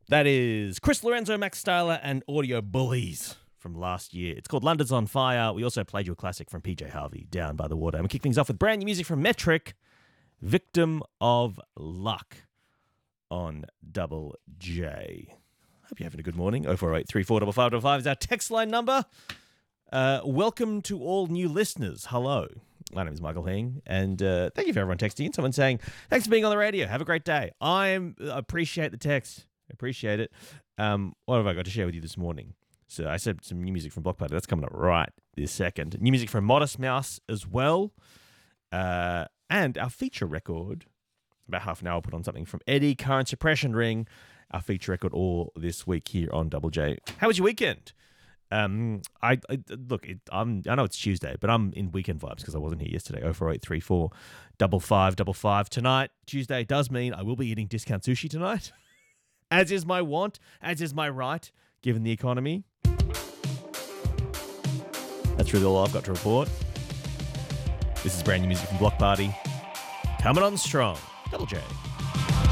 That is Chris Lorenzo, Max Styler, and Audio Bullies from last year. It's called London's on Fire. We also played you a classic from PJ Harvey, Down by the Water. And we kick things off with brand new music from Metric, Victim of Luck on Double J. Hope you're having a good morning. 0408 345555 is our text line number. Welcome to all new listeners. Hello. My name is Michael Hing, and thank you for everyone texting in. Someone saying, thanks for being on the radio. Have a great day. I appreciate the text. Appreciate it. What have I got to share with you this morning? So I said some new music from Block Party. That's coming up right this second. New music from Modest Mouse as well. And our feature record, about half an hour, put on something from Eddie, Current Suppression Ring. Our feature record all this week here on Double J. How was your weekend? I know it's Tuesday, but I'm in weekend vibes because I wasn't here yesterday. 04834 5555. Tonight, Tuesday, does mean I will be eating discount sushi tonight. As is my want, as is my right, given the economy. That's really all I've got to report. This is brand new music from Block Party. Coming on strong. Double J.